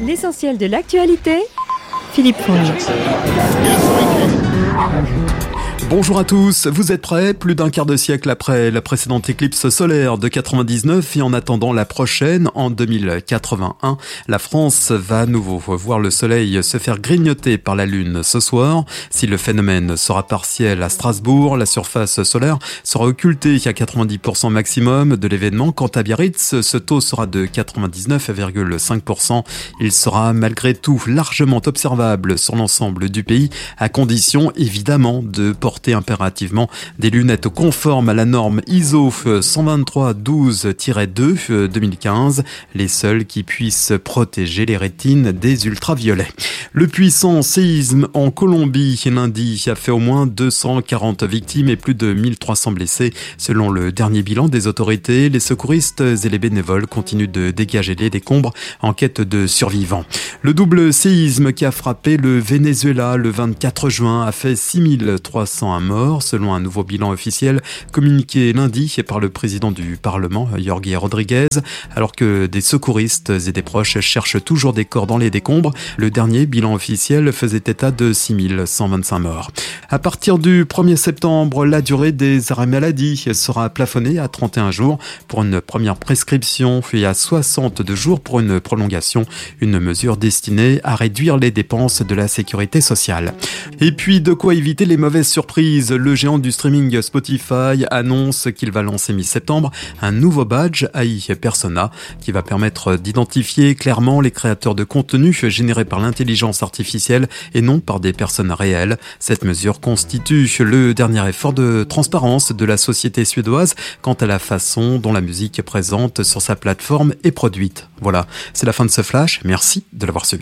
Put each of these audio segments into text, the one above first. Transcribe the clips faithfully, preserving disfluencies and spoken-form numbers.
L'essentiel de l'actualité, Philippe Fournier. Bonjour à tous, vous êtes prêts? Plus d'un quart de siècle après la précédente éclipse solaire de quatre-vingt-dix-neuf et en attendant la prochaine en deux mille quatre-vingt-un, la France va à nouveau voir le soleil se faire grignoter par la lune ce soir. Si le phénomène sera partiel à Strasbourg, la surface solaire sera occultée à quatre-vingt-dix pour cent maximum de l'événement. Quant à Biarritz, ce taux sera de quatre-vingt-dix-neuf virgule cinq pour cent. Il sera malgré tout largement observable sur l'ensemble du pays, à condition évidemment de porter impérativement des lunettes conformes à la norme I S O cent vingt-trois douze deux deux mille quinze, les seules qui puissent protéger les rétines des ultraviolets. Le puissant séisme en Colombie lundi a fait au moins deux cent quarante victimes et plus de mille trois cents blessés. Selon le dernier bilan des autorités, les secouristes et les bénévoles continuent de dégager les décombres en quête de survivants. Le double séisme qui a frappé le Venezuela le vingt-quatre juin a fait six mille trois cents morts, selon un nouveau bilan officiel communiqué lundi par le président du Parlement, Jorge Rodriguez, alors que des secouristes et des proches cherchent toujours des corps dans les décombres. Le dernier bilan officiel faisait état de six mille cent vingt-cinq morts. À partir du premier septembre, la durée des arrêts maladie sera plafonnée à trente et un jours pour une première prescription et à soixante-deux jours pour une prolongation, une mesure destinée à réduire les dépenses de la sécurité sociale. Et puis, de quoi éviter les mauvaises surprises. Le géant du streaming Spotify annonce qu'il va lancer mi-septembre un nouveau badge A I Persona qui va permettre d'identifier clairement les créateurs de contenu générés par l'intelligence artificielle et non par des personnes réelles. Cette mesure constitue le dernier effort de transparence de la société suédoise quant à la façon dont la musique présente sur sa plateforme est produite. Voilà, c'est la fin de ce flash. Merci de l'avoir suivi.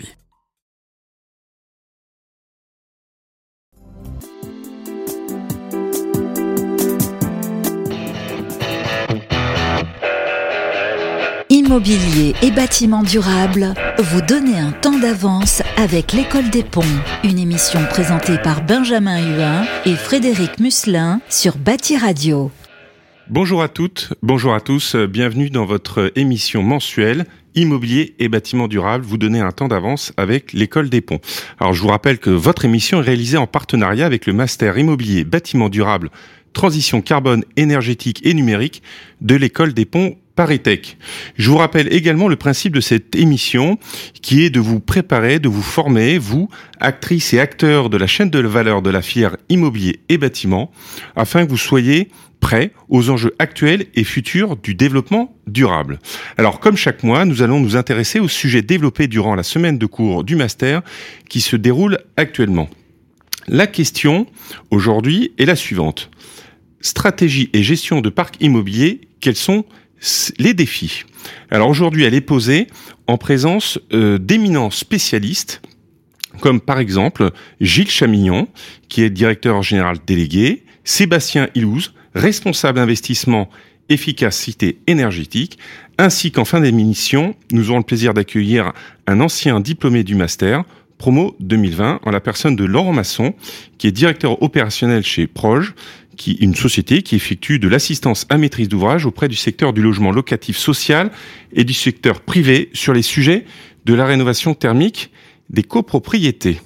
Immobilier et bâtiments durables, vous donnez un temps d'avance avec l'École des Ponts. Une émission présentée par Benjamin Huin et Frédéric Musselin sur Bâti Radio. Bonjour à toutes, bonjour à tous, bienvenue dans votre émission mensuelle Immobilier et bâtiments durables, vous donnez un temps d'avance avec l'École des Ponts. Alors je vous rappelle que votre émission est réalisée en partenariat avec le Master Immobilier Bâtiments durables, Transition carbone, énergétique et numérique de l'École des Ponts ParisTech. Je vous rappelle également le principe de cette émission qui est de vous préparer, de vous former, vous, actrices et acteurs de la chaîne de valeur de la filière immobilier et bâtiment, afin que vous soyez prêts aux enjeux actuels et futurs du développement durable. Alors, comme chaque mois, nous allons nous intéresser aux sujets développés durant la semaine de cours du master qui se déroule actuellement. La question, aujourd'hui, est la suivante. Stratégie et gestion de parc immobilier, quels sont les défis? Alors aujourd'hui, elle est posée en présence euh, d'éminents spécialistes, comme par exemple Gilles Chamignon, qui est directeur général délégué, Sébastien Ilouz, responsable investissement efficacité énergétique, ainsi qu'en fin d'émission, nous aurons le plaisir d'accueillir un ancien diplômé du master, promo deux mille vingt, en la personne de Laurent Masson, qui est directeur opérationnel chez Proge, qui une société qui effectue de l'assistance à maîtrise d'ouvrage auprès du secteur du logement locatif social et du secteur privé sur les sujets de la rénovation thermique des copropriétés.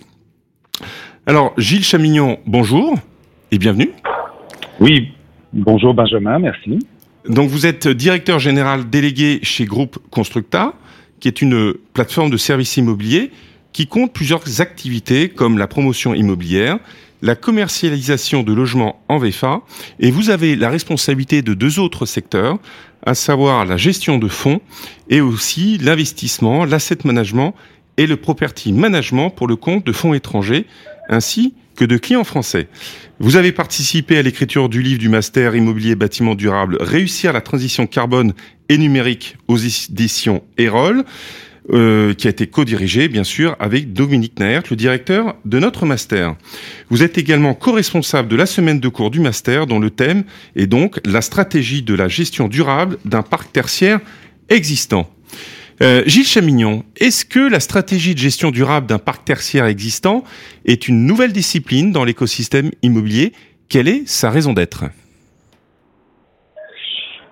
Alors, Gilles Chamignon, bonjour et bienvenue. Oui, bonjour Benjamin, merci. Donc, vous êtes directeur général délégué chez Groupe Constructa, qui est une plateforme de services immobiliers qui compte plusieurs activités comme la promotion immobilière, la commercialisation de logements en V F A, et vous avez la responsabilité de deux autres secteurs, à savoir la gestion de fonds et aussi l'investissement, l'asset management et le property management pour le compte de fonds étrangers, ainsi que de clients français. Vous avez participé à l'écriture du livre du Master Immobilier Bâtiment Durable, Réussir la transition carbone et numérique aux éditions Erol, Euh, qui a été co-dirigé, bien sûr, avec Dominique Naert, le directeur de notre master. Vous êtes également co-responsable de la semaine de cours du master, dont le thème est donc la stratégie de la gestion durable d'un parc tertiaire existant. Euh, Gilles Chamignon, est-ce que la stratégie de gestion durable d'un parc tertiaire existant est une nouvelle discipline dans l'écosystème immobilier? Quelle est sa raison d'être?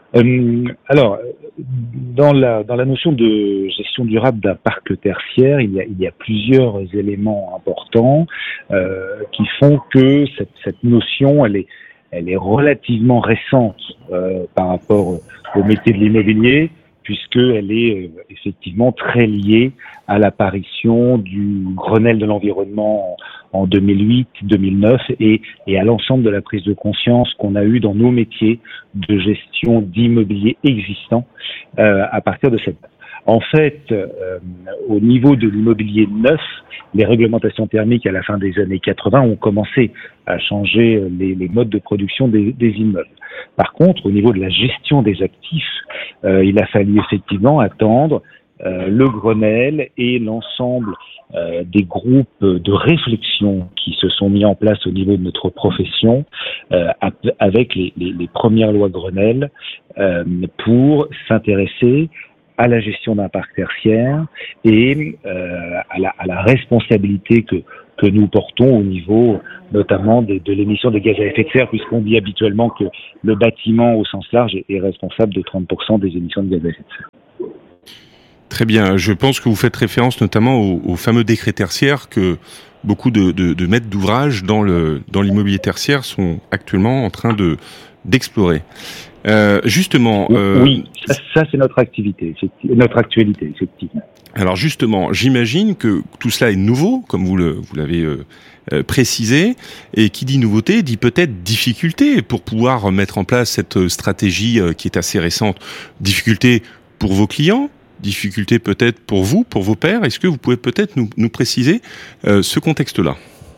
Euh, alors, dans la dans la notion de gestion durable d'un parc tertiaire, il y a il y a plusieurs éléments importants euh, qui font que cette cette notion, elle est elle est relativement récente euh, par rapport au métier de l'immobilier, puisqu'elle est euh, effectivement très liée à l'apparition du Grenelle de l'environnement en deux mille huit deux mille neuf et, et à l'ensemble de la prise de conscience qu'on a eue dans nos métiers de gestion d'immobilier existant euh, à partir de cette date. En fait, euh, au niveau de l'immobilier neuf, les réglementations thermiques à la fin des années quatre-vingts ont commencé à changer les, les modes de production des, des immeubles. Par contre, au niveau de la gestion des actifs, euh, il a fallu effectivement attendre euh, le Grenelle et l'ensemble euh, des groupes de réflexion qui se sont mis en place au niveau de notre profession euh, avec les, les, les premières lois Grenelle euh, pour s'intéresser à la gestion d'un parc tertiaire et euh, à, la, à la responsabilité que que nous portons au niveau notamment de, de l'émission de gaz à effet de serre, puisqu'on dit habituellement que le bâtiment au sens large est, est responsable de trente pour cent des émissions de gaz à effet de serre. Très bien, je pense que vous faites référence notamment au, au fameux décret tertiaire que beaucoup de, de, de maîtres d'ouvrage dans le dans l'immobilier tertiaire sont actuellement en train de d'explorer. Euh, justement, euh... oui, ça, ça c'est notre activité, notre actualité, effectivement. Alors justement, j'imagine que tout cela est nouveau, comme vous le vous l'avez euh, euh, précisé, et qui dit nouveauté dit peut-être difficulté pour pouvoir mettre en place cette stratégie euh, qui est assez récente. Difficulté pour vos clients, difficulté peut-être pour vous, pour vos pairs. Est-ce que vous pouvez peut-être nous, nous préciser euh, ce contexte-là?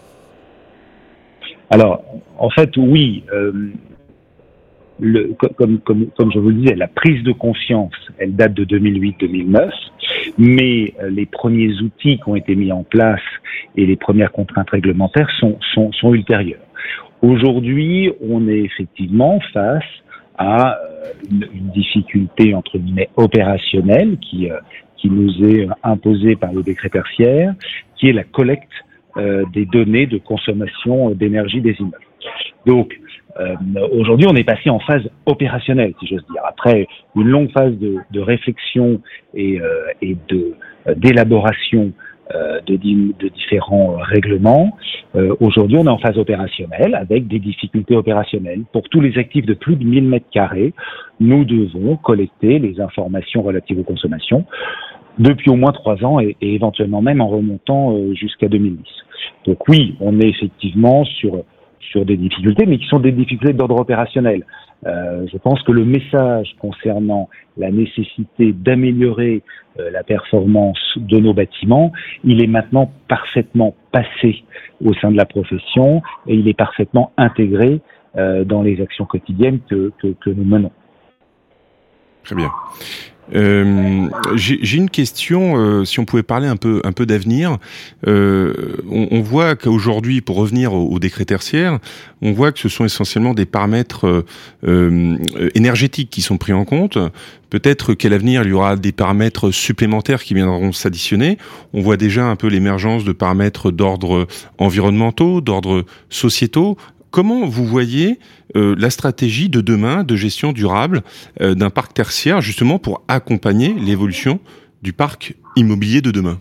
Alors, en fait, oui. Euh... Le, comme, comme, comme je vous le disais, la prise de conscience, elle date de deux mille huit deux mille neuf, mais les premiers outils qui ont été mis en place et les premières contraintes réglementaires sont, sont, sont ultérieures. Aujourd'hui, on est effectivement face à une, une difficulté, entre guillemets, opérationnelle qui, qui nous est imposée par le décret tertiaire, qui est la collecte euh, des données de consommation d'énergie des immeubles. Donc, Euh, aujourd'hui, on est passé en phase opérationnelle, si j'ose dire. Après une longue phase de, de réflexion et, euh, et de euh, d'élaboration euh, de, de différents règlements, euh, aujourd'hui, on est en phase opérationnelle avec des difficultés opérationnelles. Pour tous les actifs de plus de mille mètres carrés, nous devons collecter les informations relatives aux consommations depuis au moins trois ans et, et éventuellement même en remontant euh, jusqu'à deux mille dix. Donc oui, on est effectivement sur sur des difficultés, mais qui sont des difficultés d'ordre opérationnel. Euh, je pense que le message concernant la nécessité d'améliorer euh, la performance de nos bâtiments, il est maintenant parfaitement passé au sein de la profession et il est parfaitement intégré euh, dans les actions quotidiennes que, que, que nous menons. Très bien. Euh, j'ai, j'ai une question, euh, si on pouvait parler un peu, un peu d'avenir. Euh, on, on voit qu'aujourd'hui, pour revenir au, au décret tertiaire, on voit que ce sont essentiellement des paramètres euh, euh, énergétiques qui sont pris en compte. Peut-être qu'à l'avenir, il y aura des paramètres supplémentaires qui viendront s'additionner. On voit déjà un peu l'émergence de paramètres d'ordre environnementaux, d'ordre sociétaux. Comment vous voyez euh, la stratégie de demain de gestion durable euh, d'un parc tertiaire, justement pour accompagner l'évolution du parc immobilier de demain?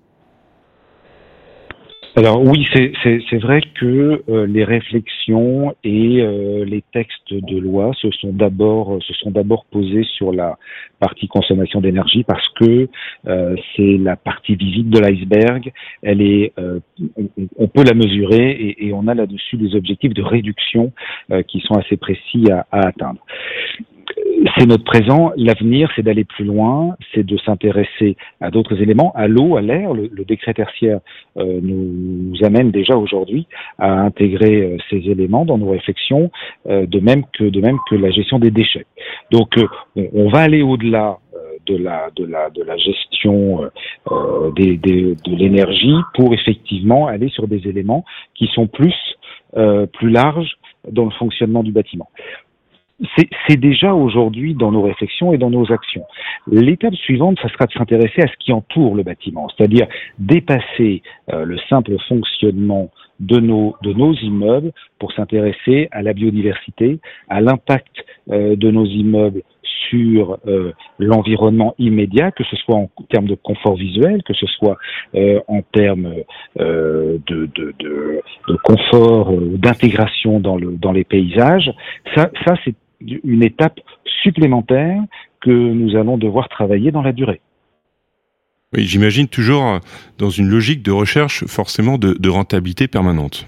Alors oui, c'est, c'est, c'est vrai que euh, les réflexions et euh, les textes de loi se sont d'abord se sont d'abord posés sur la partie consommation d'énergie parce que euh, c'est la partie visible de l'iceberg. Elle est, euh, on, on peut la mesurer et, et on a là-dessus des objectifs de réduction euh, qui sont assez précis à, à atteindre. C'est notre présent. L'avenir, c'est d'aller plus loin, c'est de s'intéresser à d'autres éléments, à l'eau, à l'air. Le, le décret tertiaire euh, nous, nous amène déjà aujourd'hui à intégrer euh, ces éléments dans nos réflexions, euh, de même que de même que la gestion des déchets. Donc, euh, on, on va aller au-delà euh, de la de la de la gestion euh, des, des, de l'énergie pour effectivement aller sur des éléments qui sont plus euh, plus larges dans le fonctionnement du bâtiment. C'est, c'est déjà aujourd'hui dans nos réflexions et dans nos actions. L'étape suivante, ça sera de s'intéresser à ce qui entoure le bâtiment, c'est-à-dire dépasser euh, le simple fonctionnement de nos, de nos immeubles pour s'intéresser à la biodiversité, à l'impact euh, de nos immeubles sur euh, l'environnement immédiat, que ce soit en termes de confort visuel, que ce soit euh, en termes euh, de, de, de, de confort, euh, d'intégration dans, le, dans les paysages. Ça, ça, c'est une étape supplémentaire que nous allons devoir travailler dans la durée. Oui, j'imagine toujours dans une logique de recherche forcément de, de rentabilité permanente.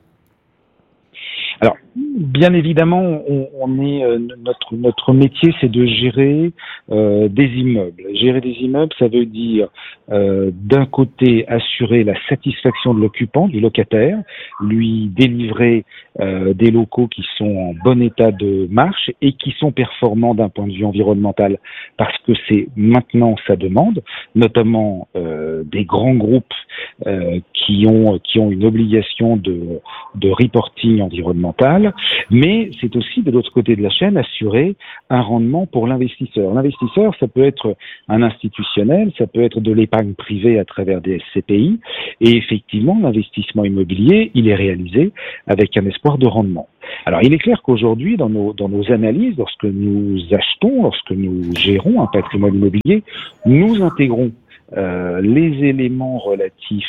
Alors, bien évidemment, on, on est euh, notre notre métier, c'est de gérer euh, des immeubles. Gérer des immeubles, ça veut dire euh, d'un côté assurer la satisfaction de l'occupant, du locataire, lui délivrer euh, des locaux qui sont en bon état de marche et qui sont performants d'un point de vue environnemental, parce que c'est maintenant sa demande, notamment euh, des grands groupes euh, qui ont qui ont une obligation de de reporting environnemental. Mais c'est aussi, de l'autre côté de la chaîne, assurer un rendement pour l'investisseur. L'investisseur, ça peut être un institutionnel, ça peut être de l'épargne privée à travers des S C P I. Et effectivement, l'investissement immobilier, il est réalisé avec un espoir de rendement. Alors, il est clair qu'aujourd'hui, dans nos, dans nos analyses, lorsque nous achetons, lorsque nous gérons un patrimoine immobilier, nous intégrons euh, les éléments relatifs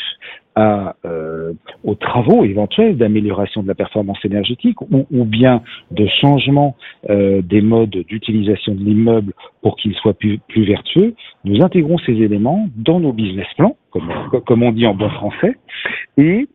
à, euh, aux travaux éventuels d'amélioration de la performance énergétique ou, ou bien de changement euh, des modes d'utilisation de l'immeuble pour qu'il soit plus, plus vertueux. Nous intégrons ces éléments dans nos business plans, comme, comme on dit en bon français, et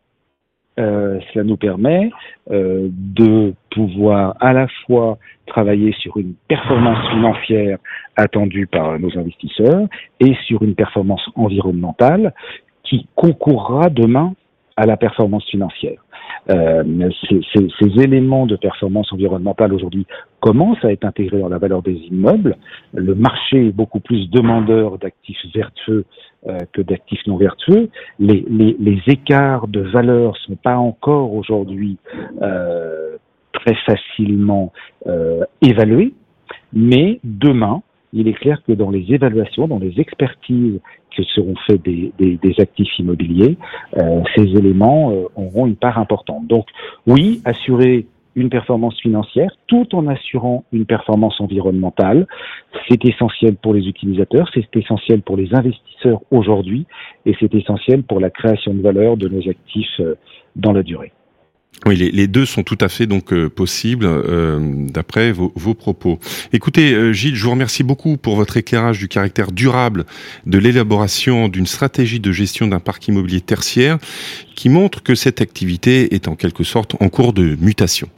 euh, cela nous permet euh, de pouvoir à la fois travailler sur une performance financière attendue par nos investisseurs et sur une performance environnementale qui concourra demain à la performance financière. Euh, ces, ces, ces éléments de performance environnementale aujourd'hui commencent à être intégrés dans la valeur des immeubles. Le marché est beaucoup plus demandeur d'actifs vertueux euh, que d'actifs non vertueux. Les, les, les écarts de valeur ne sont pas encore aujourd'hui euh, très facilement euh, évalués, mais demain, il est clair que dans les évaluations, dans les expertises qui seront faites des, des, des actifs immobiliers, euh, ces éléments euh, auront une part importante. Donc oui, assurer une performance financière tout en assurant une performance environnementale, c'est essentiel pour les utilisateurs, c'est essentiel pour les investisseurs aujourd'hui et c'est essentiel pour la création de valeur de nos actifs euh, dans la durée. Oui, les, les deux sont tout à fait donc euh, possibles euh, d'après vos, vos propos. Écoutez, euh, Gilles, je vous remercie beaucoup pour votre éclairage du caractère durable de l'élaboration d'une stratégie de gestion d'un parc immobilier tertiaire qui montre que cette activité est en quelque sorte en cours de mutation.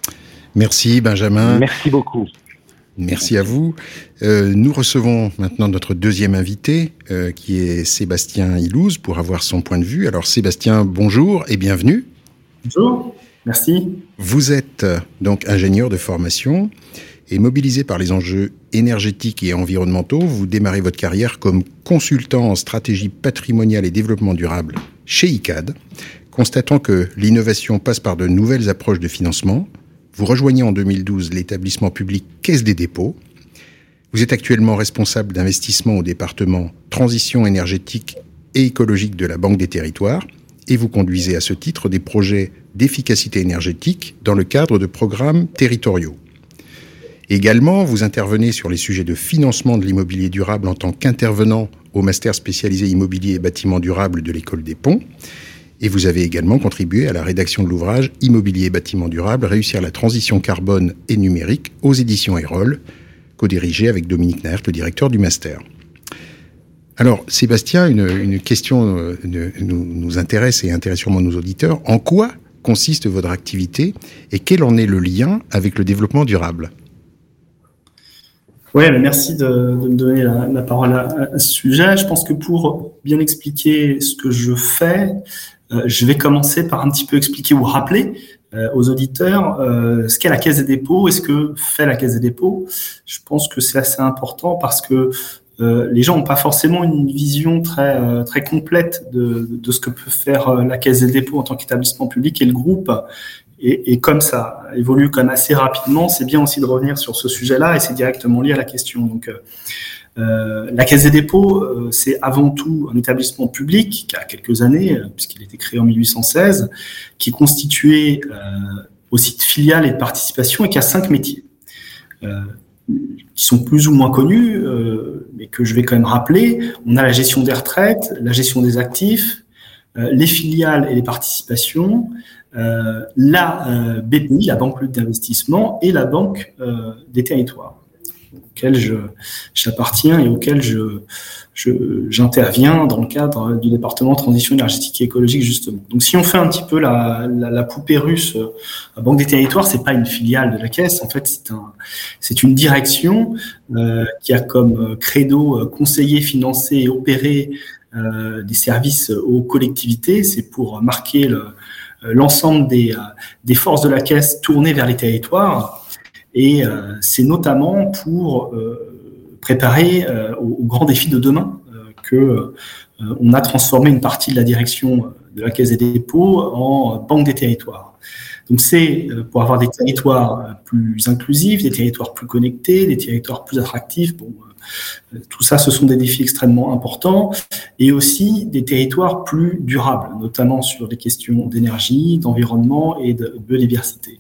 Merci Benjamin. Merci beaucoup. Merci à vous. Euh, nous recevons maintenant notre deuxième invité, euh, qui est Sébastien Ilouz, pour avoir son point de vue. Alors Sébastien, bonjour et bienvenue. Bonjour, merci. Vous êtes donc ingénieur de formation et mobilisé par les enjeux énergétiques et environnementaux, vous démarrez votre carrière comme consultant en stratégie patrimoniale et développement durable chez I C A D. Constatant que l'innovation passe par de nouvelles approches de financement, vous rejoignez en deux mille douze l'établissement public Caisse des dépôts. Vous êtes actuellement responsable d'investissement au département transition énergétique et écologique de la Banque des Territoires. Et vous conduisez à ce titre des projets d'efficacité énergétique dans le cadre de programmes territoriaux. Également, vous intervenez sur les sujets de financement de l'immobilier durable en tant qu'intervenant au master spécialisé immobilier et bâtiment durable de l'École des Ponts. Et vous avez également contribué à la rédaction de l'ouvrage Immobilier et bâtiment durable, réussir la transition carbone et numérique aux éditions Erol, co-dirigé avec Dominique Naert, le directeur du master. Alors, Sébastien, une, une question euh, nous, nous intéresse et intéresse sûrement nos auditeurs. En quoi consiste votre activité et quel en est le lien avec le développement durable ? Oui, merci de, de me donner la, la parole à, à ce sujet. Je pense que pour bien expliquer ce que je fais, euh, je vais commencer par un petit peu expliquer ou rappeler euh, aux auditeurs euh, ce qu'est la Caisse des dépôts et ce que fait la Caisse des dépôts. Je pense que c'est assez important parce que Euh, les gens n'ont pas forcément une vision très euh, très complète de, de ce que peut faire euh, la Caisse des dépôts en tant qu'établissement public et le groupe. Et, et comme ça évolue quand même assez rapidement, c'est bien aussi de revenir sur ce sujet-là et c'est directement lié à la question. Donc, euh, Euh, la Caisse des dépôts, euh, c'est avant tout un établissement public qui a quelques années, euh, puisqu'il a été créé en mille huit cent seize, qui est constitué euh, aussi de filiales et de participation et qui a cinq métiers, euh, qui sont plus ou moins connus, euh, mais que je vais quand même rappeler. On a la gestion des retraites, la gestion des actifs, euh, les filiales et les participations, euh, la euh, B P I, la Banque publique d'investissement, et la Banque euh, des territoires, auquel je, j'appartiens et auquel je, je, j'interviens dans le cadre du département transition énergétique et écologique, justement. Donc, si on fait un petit peu la, la, la poupée russe, la Banque des territoires, c'est pas une filiale de la Caisse. En fait, c'est un, c'est une direction euh, qui a comme credo conseiller, financer et opérer euh, des services aux collectivités. C'est pour marquer le, l'ensemble des, des forces de la Caisse tournées vers les territoires. Et euh, c'est notamment pour euh, préparer euh, aux, aux grands défis de demain euh, que euh, on a transformé une partie de la direction de la Caisse des dépôts en Banque des territoires. Donc c'est euh, pour avoir des territoires plus inclusifs, des territoires plus connectés, des territoires plus attractifs. Bon, euh, tout ça, ce sont des défis extrêmement importants, et aussi des territoires plus durables, notamment sur les questions d'énergie, d'environnement et de biodiversité.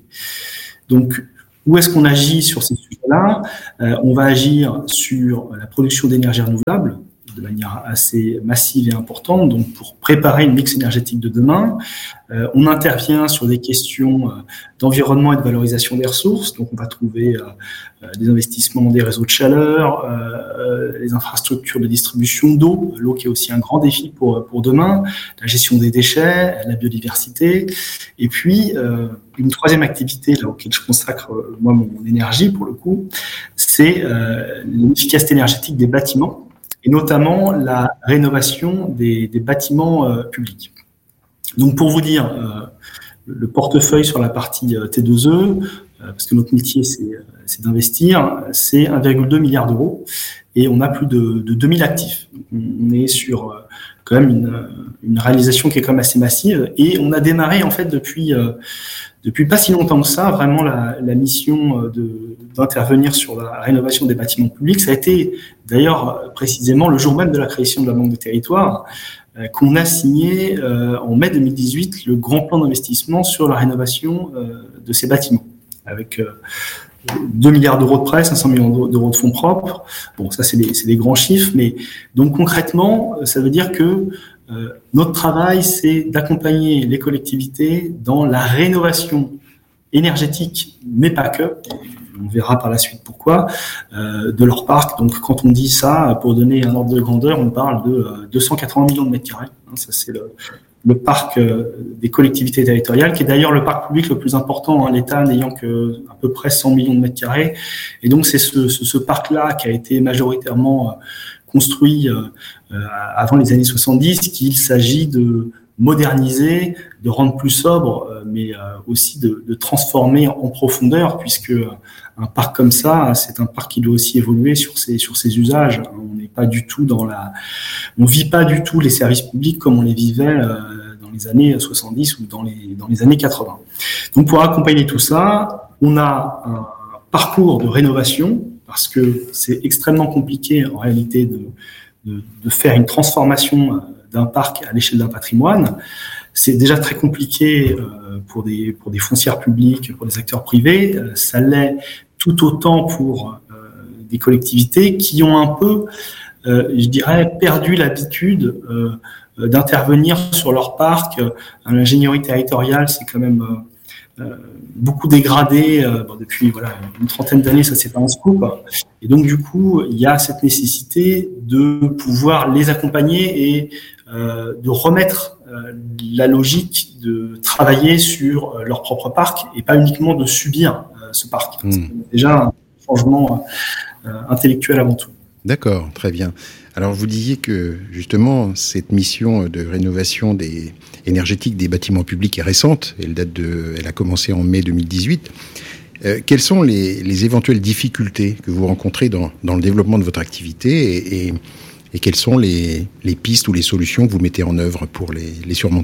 Donc, où est-ce qu'on agit sur ces sujets-là ? euh, On va agir sur la production d'énergie renouvelable de manière assez massive et importante, donc pour préparer une mix énergétique de demain. Euh, on intervient sur des questions euh, d'environnement et de valorisation des ressources, donc on va trouver euh, des investissements dans des réseaux de chaleur, euh, les infrastructures de distribution d'eau, l'eau qui est aussi un grand défi pour, pour demain, la gestion des déchets, la biodiversité, et puis euh, une troisième activité là, auquel je consacre euh, moi mon, mon énergie pour le coup, c'est euh, l'efficacité énergétique des bâtiments, et notamment la rénovation des, des bâtiments euh, publics. Donc pour vous dire, euh, le portefeuille sur la partie euh, T deux E, euh, parce que notre métier c'est, c'est d'investir, c'est un virgule deux milliard d'euros, et on a plus de, de deux mille actifs. On est sur euh, quand même une, une réalisation qui est quand même assez massive, et on a démarré en fait depuis euh, depuis pas si longtemps que ça, vraiment la, la mission de, d'intervenir sur la rénovation des bâtiments publics. Ça a été d'ailleurs précisément le jour même de la création de la Banque des territoires euh, qu'on a signé euh, en mai deux mille dix-huit le grand plan d'investissement sur la rénovation euh, de ces bâtiments, avec euh, deux milliards d'euros de prêts, cinq cents millions d'euros de fonds propres. Bon, ça c'est des, c'est des grands chiffres, mais donc concrètement, ça veut dire que Euh, notre travail, c'est d'accompagner les collectivités dans la rénovation énergétique, mais pas que. On verra par la suite pourquoi, euh, de leur parc. Donc, quand on dit ça, pour donner un ordre de grandeur, on parle de euh, deux cent quatre-vingts millions de mètres carrés. Hein, ça, c'est le, le parc euh, des collectivités territoriales, qui est d'ailleurs le parc public le plus important, hein, l'État n'ayant que à peu près cent millions de mètres carrés. Et donc, c'est ce, ce, ce parc-là qui a été majoritairement euh, construit euh, euh, avant les années soixante-dix, qu'il s'agit de moderniser, de rendre plus sobre, euh, mais euh, aussi de, de transformer en profondeur, puisque euh, un parc comme ça, c'est un parc qui doit aussi évoluer sur ses sur ses usages. On n'est pas du tout dans la, on vit pas du tout les services publics comme on les vivait euh, dans les années soixante-dix ou dans les dans les années quatre-vingts. Donc pour accompagner tout ça, on a un parcours de rénovation, parce que c'est extrêmement compliqué en réalité de, de, de faire une transformation d'un parc à l'échelle d'un patrimoine. C'est déjà très compliqué euh, pour des pour des foncières publiques, pour des acteurs privés. Euh, ça l'est tout autant pour euh, des collectivités qui ont un peu, euh, je dirais, perdu l'habitude euh, d'intervenir sur leur parc. Euh, l'ingénierie territoriale, c'est quand même euh, Euh, beaucoup dégradé euh, bon, depuis voilà une trentaine d'années, ça c'est pas un scoop. Et donc du coup, il y a cette nécessité de pouvoir les accompagner et euh, de remettre euh, la logique de travailler sur euh, leur propre parc et pas uniquement de subir euh, ce parc. Mmh. C'est déjà un changement euh, intellectuel avant tout. D'accord, très bien. Alors, vous disiez que, justement, cette mission de rénovation des, énergétique des bâtiments publics est récente. Elle date de, elle a commencé en mai deux mille dix-huit. Euh, quelles sont les, les éventuelles difficultés que vous rencontrez dans, dans le développement de votre activité et, et, et quelles sont les, les pistes ou les solutions que vous mettez en œuvre pour les, les surmonter ?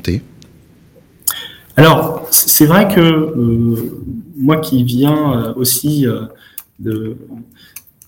Alors, c'est vrai que euh, moi qui viens aussi euh, de...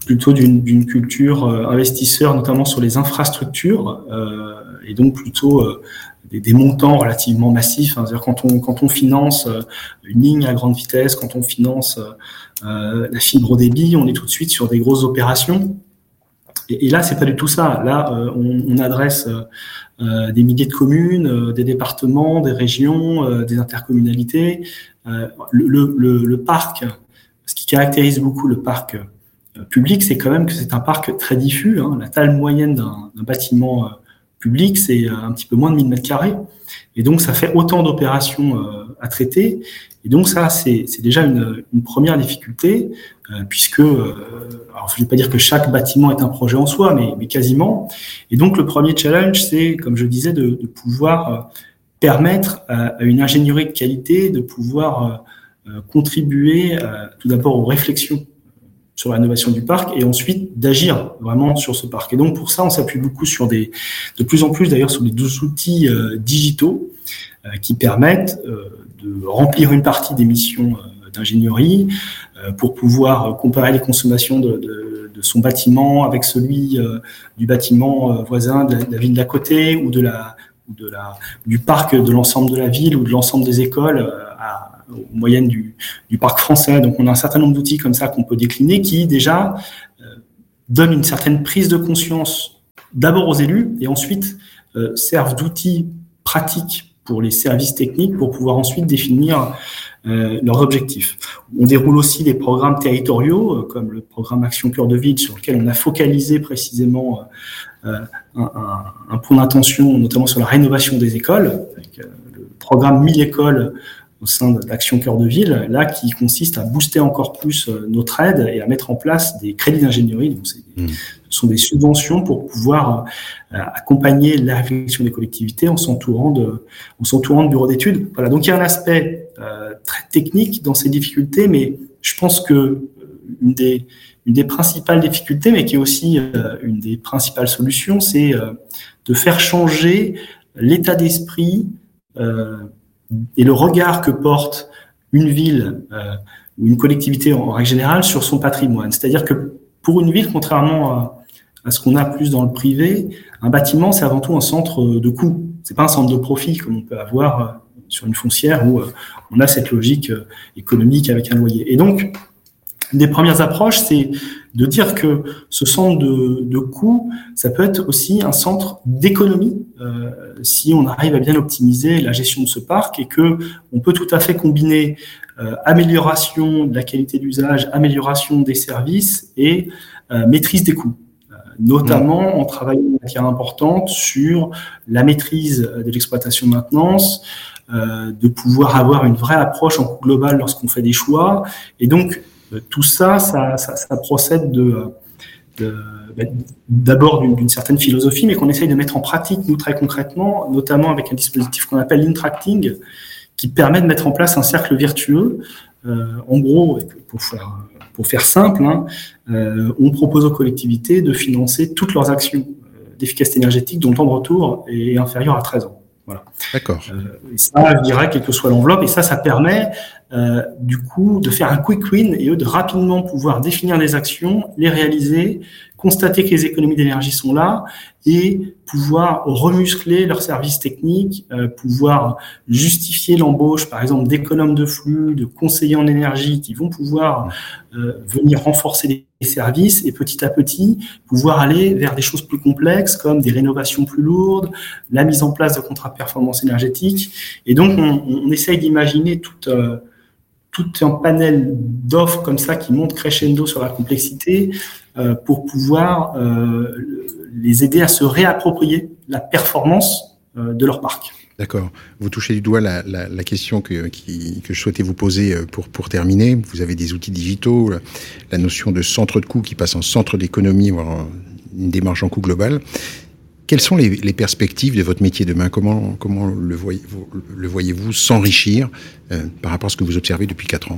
plutôt d'une, d'une culture euh, investisseur, notamment sur les infrastructures, euh, et donc plutôt euh, des, des montants relativement massifs. Hein. C'est-à-dire quand on quand on finance euh, une ligne à grande vitesse, quand on finance euh, la fibre au débit, on est tout de suite sur des grosses opérations. Et, et là, c'est pas du tout ça. Là, euh, on, on adresse euh, des milliers de communes, euh, des départements, des régions, euh, des intercommunalités. Euh, le, le, le parc, ce qui caractérise beaucoup le parc euh, public, c'est quand même que c'est un parc très diffus. Hein. La taille moyenne d'un, d'un bâtiment euh, public, c'est euh, un petit peu moins de mille mètres carrés. Et donc, ça fait autant d'opérations euh, à traiter. Et donc, ça, c'est, c'est déjà une, une première difficulté, euh, puisque, euh, alors je ne vais pas dire que chaque bâtiment est un projet en soi, mais, mais quasiment. Et donc, le premier challenge, c'est, comme je disais, de, de pouvoir euh, permettre à, à une ingénierie de qualité de pouvoir euh, contribuer euh, tout d'abord aux réflexions sur la rénovation du parc et ensuite d'agir vraiment sur ce parc. Et donc pour ça, on s'appuie beaucoup sur des, de plus en plus d'ailleurs sur des outils euh, digitaux euh, qui permettent euh, de remplir une partie des missions euh, d'ingénierie euh, pour pouvoir comparer les consommations de, de, de son bâtiment avec celui euh, du bâtiment euh, voisin de la, de la ville d'à côté ou de la, de la, du parc de l'ensemble de la ville ou de l'ensemble des écoles euh, à aux moyennes du, du parc français. Donc, on a un certain nombre d'outils comme ça qu'on peut décliner qui, déjà, euh, donnent une certaine prise de conscience d'abord aux élus et ensuite euh, servent d'outils pratiques pour les services techniques pour pouvoir ensuite définir euh, leurs objectifs. On déroule aussi des programmes territoriaux euh, comme le programme Action Cœur de Ville sur lequel on a focalisé précisément euh, un, un, un point d'attention notamment sur la rénovation des écoles avec euh, le programme mille écoles au sein de l'Action Cœur de Ville, là, qui consiste à booster encore plus notre aide et à mettre en place des crédits d'ingénierie. Donc, c'est des, mmh. ce sont des subventions pour pouvoir euh, accompagner la réflexion des collectivités en s'entourant de, en s'entourant de bureaux d'études. Voilà. Donc, il y a un aspect euh, très technique dans ces difficultés, mais je pense que une des, une des principales difficultés, mais qui est aussi euh, une des principales solutions, c'est euh, de faire changer l'état d'esprit euh, et le regard que porte une ville euh, ou une collectivité en, en règle générale sur son patrimoine. C'est-à-dire que pour une ville, contrairement à, à ce qu'on a plus dans le privé, un bâtiment, c'est avant tout un centre de coût. C'est pas un centre de profit comme on peut avoir euh, sur une foncière où euh, on a cette logique euh, économique avec un loyer. Et donc, une des premières approches, c'est de dire que ce centre de, de coût, ça peut être aussi un centre d'économie euh, si on arrive à bien optimiser la gestion de ce parc et que on peut tout à fait combiner euh, amélioration de la qualité d'usage, amélioration des services et euh, maîtrise des coûts. Euh, notamment en travaillant de manière importante sur la maîtrise de l'exploitation de maintenance, euh, de pouvoir avoir une vraie approche en coût global lorsqu'on fait des choix et donc tout ça, ça, ça, ça procède de, de, d'abord d'une, d'une certaine philosophie, mais qu'on essaye de mettre en pratique, nous, très concrètement, notamment avec un dispositif qu'on appelle l'Intracting, qui permet de mettre en place un cercle vertueux. Euh, en gros, pour faire, pour faire simple, hein, euh, on propose aux collectivités de financer toutes leurs actions d'efficacité énergétique dont le temps de retour est inférieur à treize ans. Voilà. D'accord. Euh, et ça, je dirais, quelle que soit l'enveloppe, et ça, ça permet euh, du coup de faire un quick win et eux de rapidement pouvoir définir des actions, les réaliser, constater que les économies d'énergie sont là et pouvoir remuscler leurs services techniques, euh, pouvoir justifier l'embauche, par exemple, d'économes de flux, de conseillers en énergie qui vont pouvoir euh, venir renforcer les services et petit à petit pouvoir aller vers des choses plus complexes comme des rénovations plus lourdes, la mise en place de contrats de performance énergétique. Et donc, on, on essaye d'imaginer tout, euh, tout un panel d'offres comme ça qui monte crescendo sur la complexité euh, pour pouvoir euh, les aider à se réapproprier la performance euh, de leur parc. D'accord. Vous touchez du doigt la, la, la question que, qui, que je souhaitais vous poser pour, pour terminer. Vous avez des outils digitaux, la notion de centre de coût qui passe en centre d'économie, voire une démarche en coût global. Quelles sont les, les perspectives de votre métier demain ? Comment, comment le, voyez-vous, le voyez-vous s'enrichir euh, par rapport à ce que vous observez depuis quatre ans ?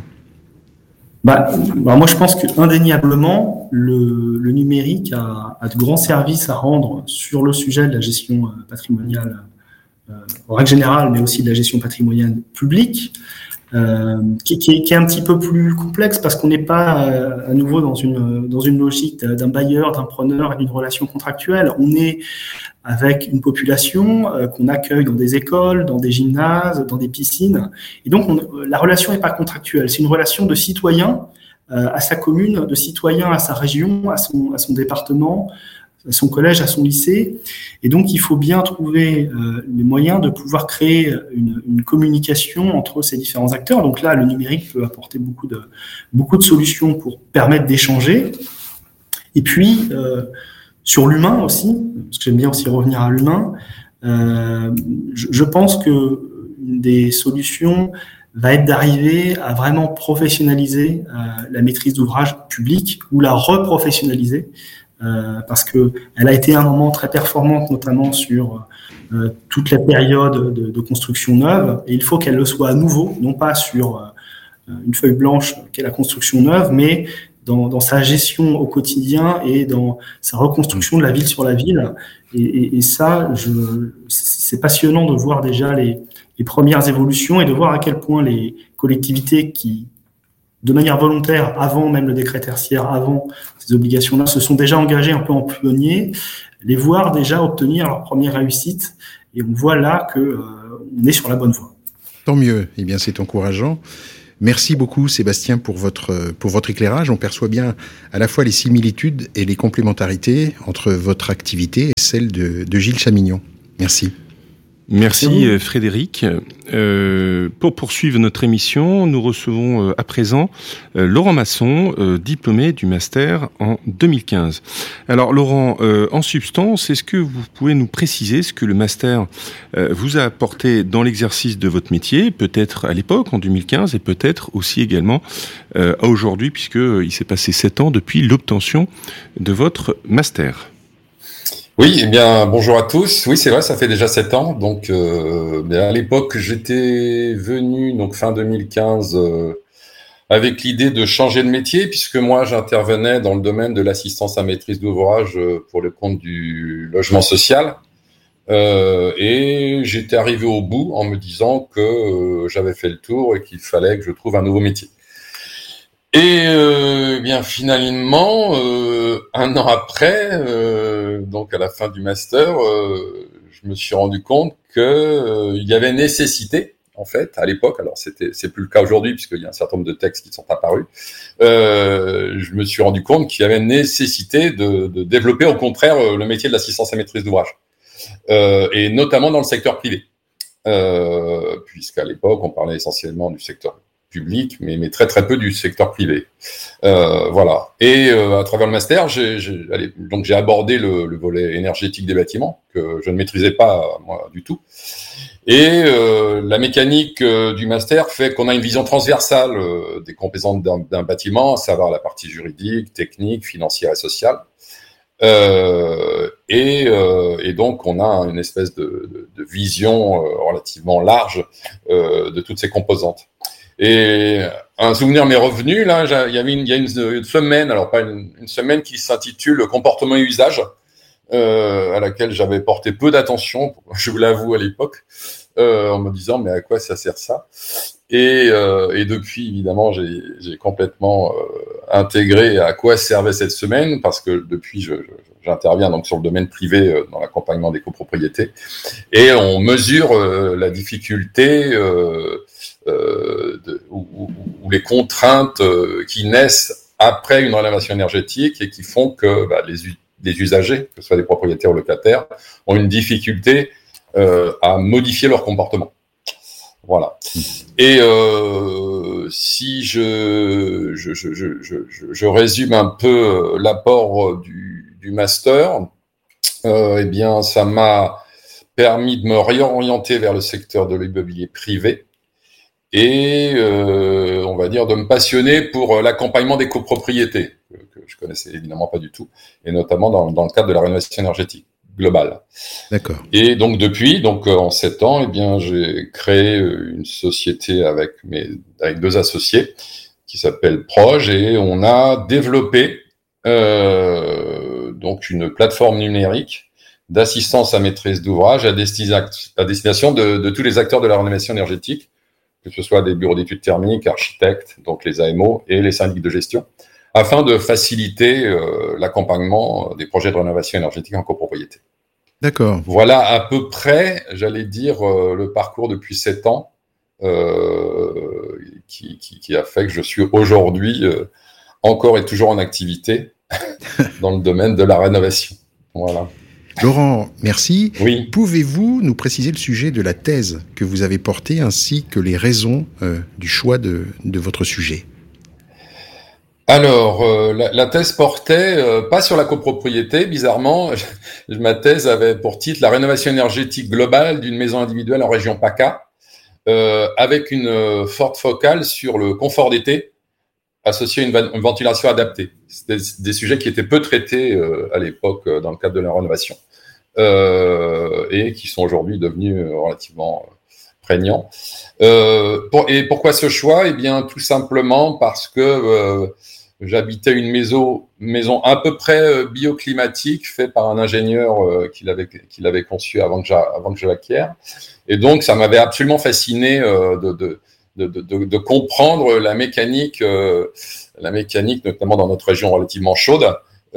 Bah, bah moi, je pense qu'indéniablement, le, le numérique a, a de grands services à rendre sur le sujet de la gestion patrimoniale Euh, en règle générale, mais aussi de la gestion patrimoniale publique. euh, qui, qui, est, qui est un petit peu plus complexe parce qu'on n'est pas euh, à nouveau dans une dans une logique d'un bailleur, d'un preneur et d'une relation contractuelle. On est avec une population euh, qu'on accueille dans des écoles, dans des gymnases, dans des piscines, et donc on, la relation n'est pas contractuelle. C'est une relation de citoyen euh, à sa commune, de citoyen à sa région, à son à son département, à son collège, à son lycée. Et donc, il faut bien trouver euh, les moyens de pouvoir créer une, une communication entre ces différents acteurs. Donc là, le numérique peut apporter beaucoup de, beaucoup de solutions pour permettre d'échanger. Et puis, euh, sur l'humain aussi, parce que j'aime bien aussi revenir à l'humain, euh, je, je pense que une des solutions va être d'arriver à vraiment professionnaliser euh, la maîtrise d'ouvrage public ou la reprofessionnaliser. Euh, parce que elle a été un moment très performante, notamment sur euh, toute la période de, de construction neuve, et il faut qu'elle le soit à nouveau, non pas sur euh, une feuille blanche qu'est la construction neuve, mais dans, dans sa gestion au quotidien et dans sa reconstruction de la ville sur la ville. Et, et, et ça, je, c'est passionnant de voir déjà les, les premières évolutions et de voir à quel point les collectivités qui de manière volontaire, avant même le décret tertiaire, avant ces obligations-là, se sont déjà engagés un peu en pionnier, les voir déjà obtenir leur première réussite. Et on voit là que euh, on est sur la bonne voie. Tant mieux. Eh bien, c'est encourageant. Merci beaucoup, Sébastien, pour votre, pour votre éclairage. On perçoit bien à la fois les similitudes et les complémentarités entre votre activité et celle de, de Gilles Chamignon. Merci. Merci Frédéric. Euh, pour poursuivre notre émission, nous recevons euh, à présent euh, Laurent Masson, euh, diplômé du master en deux mille quinze. Alors Laurent, euh, en substance, est-ce que vous pouvez nous préciser ce que le master euh, vous a apporté dans l'exercice de votre métier, peut-être à l'époque en deux mille quinze et peut-être aussi également euh, à aujourd'hui, puisque euh, il s'est passé sept ans depuis l'obtention de votre master? Oui, eh bien, bonjour à tous. Oui, c'est vrai, ça fait déjà sept ans. Donc, euh, à l'époque, j'étais venu, donc fin deux mille quinze, euh, avec l'idée de changer de métier, puisque moi, j'intervenais dans le domaine de l'assistance à maîtrise d'ouvrage euh, pour le compte du logement social. Euh, et j'étais arrivé au bout en me disant que euh, j'avais fait le tour et qu'il fallait que je trouve un nouveau métier. Et euh, bien finalement, euh, un an après, euh, donc à la fin du master, euh, je me suis rendu compte que euh, il y avait nécessité, en fait, à l'époque. Alors c'était, c'est plus le cas aujourd'hui puisqu'il y a un certain nombre de textes qui sont apparus. Euh, je me suis rendu compte qu'il y avait nécessité de, de développer au contraire le métier de l'assistance à maîtrise d'ouvrage, euh, et notamment dans le secteur privé, euh, puisqu'à l'époque on parlait essentiellement du secteur public, mais, mais très très peu du secteur privé. Euh, voilà. Et euh, à travers le master, j'ai, j'ai, allez, donc j'ai abordé le, le volet énergétique des bâtiments que je ne maîtrisais pas moi du tout. Et euh, la mécanique euh, du master fait qu'on a une vision transversale euh, des composantes d'un, d'un bâtiment, à savoir la partie juridique, technique, financière et sociale. Euh, et, euh, et donc on a une espèce de, de, de vision euh, relativement large euh, de toutes ces composantes. Et un souvenir m'est revenu, là, il y avait une, il y a une, une semaine, alors pas une, une semaine qui s'intitule Comportement et usage, euh, à laquelle j'avais porté peu d'attention, je vous l'avoue à l'époque, euh, en me disant mais à quoi ça sert ça? Et, euh, et depuis, évidemment, j'ai, j'ai complètement euh, intégré à quoi servait cette semaine, parce que depuis, je, je, j'interviens donc sur le domaine privé euh, dans l'accompagnement des copropriétés, et on mesure euh, la difficulté euh, euh, de, ou, ou, ou les contraintes euh, qui naissent après une rénovation énergétique et qui font que bah, les, les usagers, que ce soit des propriétaires ou locataires, ont une difficulté euh, à modifier leur comportement. Voilà. Et euh, si je je, je, je, je, je résume un peu l'apport du, du master, euh, eh bien, ça m'a permis de me réorienter vers le secteur de l'immobilier privé et, euh, on va dire, de me passionner pour l'accompagnement des copropriétés, que, que je connaissais évidemment pas du tout, et notamment dans, dans le cadre de la rénovation énergétique globale. D'accord. Et donc depuis, donc en sept ans, eh bien j'ai créé une société avec mes avec deux associés qui s'appelle Proge et on a développé euh, donc une plateforme numérique d'assistance à maîtrise d'ouvrage à, destina- à destination de, de tous les acteurs de la rénovation énergétique que ce soit des bureaux d'études thermiques, architectes, donc les A M O et les syndics de gestion, afin de faciliter euh, l'accompagnement des projets de rénovation énergétique en copropriété. D'accord. Voilà à peu près, j'allais dire, euh, le parcours depuis sept ans euh, qui, qui, qui a fait que je suis aujourd'hui euh, encore et toujours en activité dans le domaine de la rénovation. Voilà. Laurent, merci. Oui. Pouvez-vous nous préciser le sujet de la thèse que vous avez portée ainsi que les raisons euh, du choix de, de votre sujet ? Alors, euh, la, la thèse portait euh, pas sur la copropriété, bizarrement. Ma thèse avait pour titre « La rénovation énergétique globale d'une maison individuelle en région PACA euh, », avec une euh, forte focale sur le confort d'été associé à une, va- une ventilation adaptée. C'était des sujets qui étaient peu traités euh, à l'époque euh, dans le cadre de la rénovation euh, et qui sont aujourd'hui devenus euh, relativement prégnants. Euh, pour, et pourquoi ce choix ? Eh bien, tout simplement parce que euh, j'habitais une maison, maison à peu près euh, bioclimatique, faite par un ingénieur euh, qui l'avait, qui l'avait conçu avant que, j'a, avant que je l'acquière. Et donc, ça m'avait absolument fasciné euh, de, de, de, de, de comprendre la mécanique, euh, la mécanique, notamment dans notre région relativement chaude,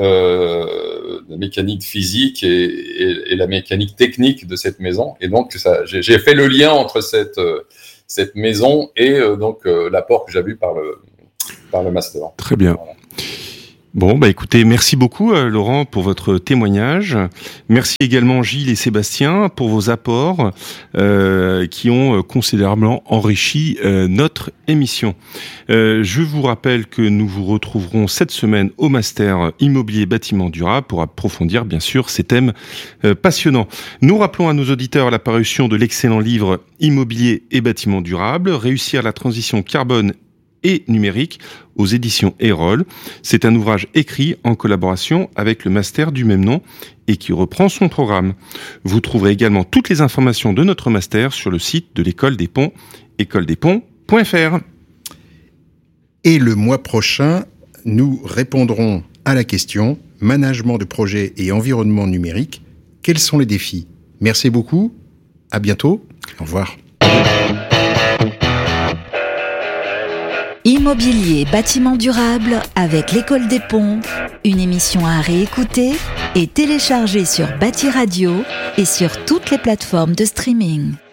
euh, la mécanique physique et, et, et la mécanique technique de cette maison. Et donc, ça, j'ai, j'ai fait le lien entre cette, euh, cette maison et euh, donc euh, l'apport que j'avais eu par le, par le master. Très bien. Voilà. Bon, bah écoutez, merci beaucoup euh, Laurent pour votre témoignage. Merci également Gilles et Sébastien pour vos apports euh, qui ont considérablement enrichi euh, notre émission. Euh, je vous rappelle que nous vous retrouverons cette semaine au Master Immobilier Bâtiment Durable pour approfondir bien sûr ces thèmes euh, passionnants. Nous rappelons à nos auditeurs la parution de l'excellent livre Immobilier et Bâtiment Durable, réussir la transition carbone et numérique aux éditions Erol. C'est un ouvrage écrit en collaboration avec le master du même nom et qui reprend son programme. Vous trouverez également toutes les informations de notre master sur le site de l'École des Ponts, école des ponts point f r. Et le mois prochain, nous répondrons à la question « Management de projet et environnement numérique, quels sont les défis ?» Merci beaucoup, à bientôt, au revoir. Immobilier bâtiment durable avec l'École des Ponts, une émission à réécouter et télécharger sur Bâti Radio et sur toutes les plateformes de streaming.